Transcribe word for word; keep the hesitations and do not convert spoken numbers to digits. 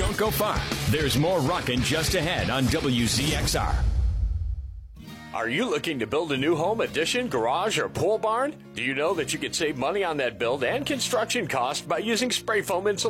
Don't go far. There's more rockin' just ahead on W Z X R. Are you looking to build a new home, addition, garage, or pole barn? Do you know that you could save money on that build and construction cost by using spray foam insulation?